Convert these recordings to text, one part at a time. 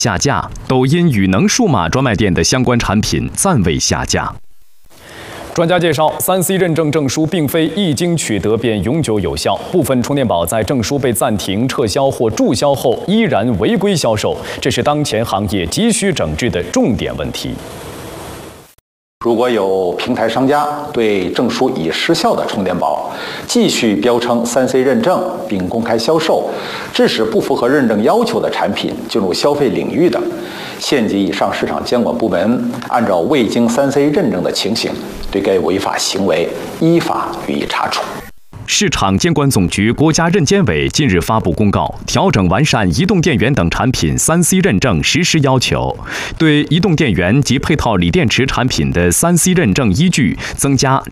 下架，抖音宇能数码专卖店的相关产品暂未下架。专家介绍，3C 认证证书并非一经取得便永久有效，部分充电宝在证书被暂停、撤销或注销后依然违规销售，这是当前行业急需整治的重点问题。 如果有平台商家对证书已失效的充电宝继续标称3C 认证并公开销售，致使不符合认证要求的产品进入消费领域的，县级以上市场监管部门按照未经3C 认证的情形，对该违法行为依法予以查处。 市场监管总局国家认监委近日发布公告，调整完善移动电源等产品3C 认证实施要求，对移动电源及配套锂电池产品的3C 认证依据增加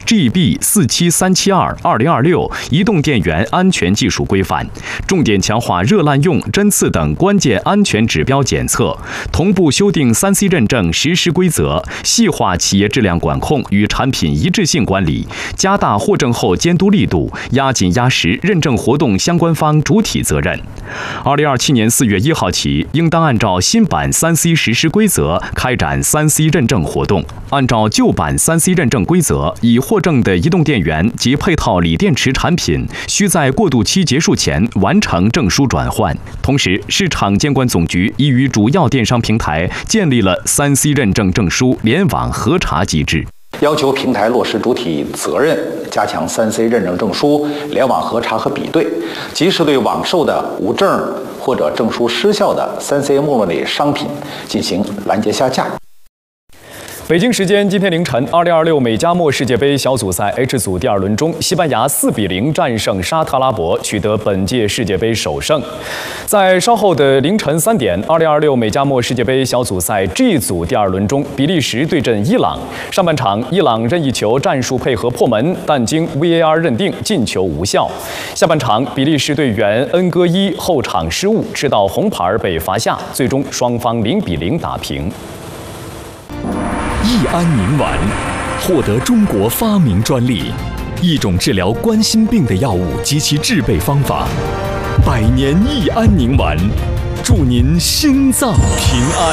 GB47372/2026移动电源安全技术规范，重点强化热滥用、针刺等关键安全指标检测，同步修订3C 认证实施规则，细化企业质量管控与产品一致性管理，加大获证后监督力度，压紧压实认证活动相关方主体责任。2027年4月1号起，应当按照新版3C 实施规则开展3C 认证活动。按照旧版3C 认证规则，已获证的移动电源及配套锂电池产品，需在过渡期结束前完成证书转换。同时，市场监管总局已与主要电商平台建立了3C 认证证书联网核查机制。 要求平台落实主体责任，加强3C 认证证书联网核查和比对，及时对网售的无证或者证书失效的3C 目录类商品进行拦截下架。 北京时间今天凌晨，2026美加墨世界杯小组赛 H 组第2轮中，西班牙4-0战胜沙特阿拉伯，取得本届世界杯首胜。在稍后的凌晨3点，2026美加墨世界杯小组赛 G 组第2轮中，比利时对阵伊朗。上半场，伊朗任意球战术配合破门，但经 VAR 认定进球无效。下半场，比利时队员恩戈伊后场失误，吃到红牌被罚下，最终双方0-0打平。 益安宁丸获得中国发明专利，一种治疗冠心病的药物及其制备方法。100年益安宁丸，祝您心脏平安。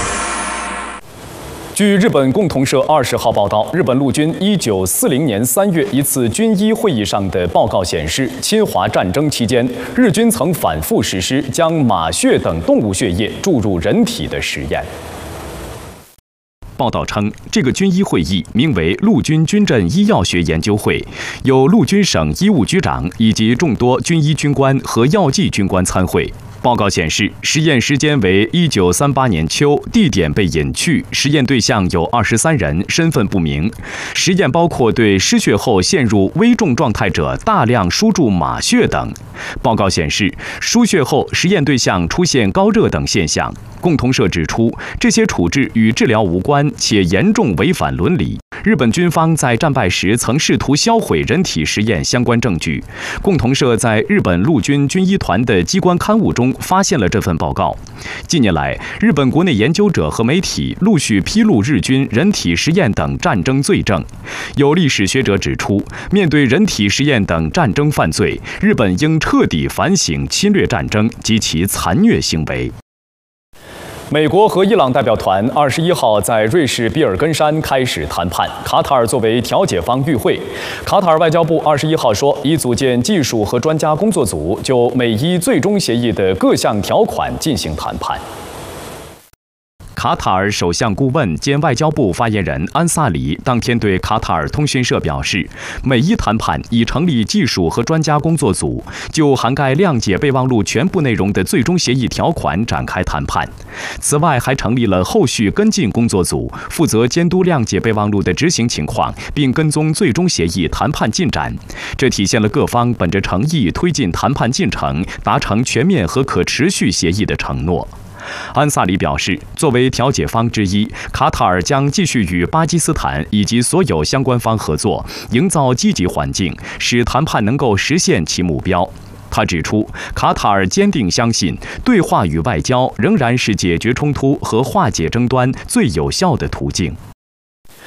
据日本共同社20号报道，日本陆军1940年3月一次军医会议上的报告显示，侵华战争期间，日军曾反复实施将马血等动物血液注入人体的实验。报道称，这个军医会议名为陆军军政医药学研究会，有陆军省医务局长以及众多军医军官和药剂军官参会。报告显示，实验时间为1938年秋，地点被隐去，实验对象有23人，身份不明。实验包括对失血后陷入危重状态者大量输注马血等。报告显示，输血后实验对象出现高热等现象。共同社指出，这些处置与治疗无关，且严重违反伦理。日本军方在战败时曾试图销毁人体实验相关证据。共同社在日本陆军军医团的机关刊物中发现了这份报告。近年来，日本国内研究者和媒体陆续披露日军人体实验等战争罪证。有历史学者指出，面对人体实验等战争犯罪，日本应彻底反省侵略战争及其残虐行为。美国和伊朗代表团21号在瑞士比尔根山开始谈判，卡塔尔作为调解方与会。卡塔尔外交部21号说，已组建技术和专家工作组，就美伊最终协议的各项条款进行谈判。卡塔尔首相顾问兼外交部发言人安萨里当天对卡塔尔通讯社表示，美伊谈判已成立技术和专家工作组，就涵盖谅解备忘录全部内容的最终协议条款展开谈判。此外，还成立了后续跟进工作组，负责监督谅解备忘录的执行情况，并跟踪最终协议谈判进展。这体现了各方本着诚意推进谈判进程，达成全面和可持续协议的承诺。安萨里表示，作为调解方之一，卡塔尔将继续与巴基斯坦以及所有相关方合作，营造积极环境，使谈判能够实现其目标。他指出，卡塔尔坚定相信，对话与外交仍然是解决冲突和化解争端最有效的途径。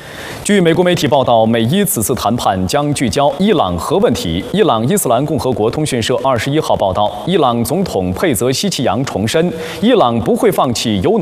据美国媒体报道，美伊此次谈判将聚焦伊朗核问题。伊朗伊斯兰共和国通讯社21号报道，伊朗总统佩泽希奇扬重申，伊朗不会放弃由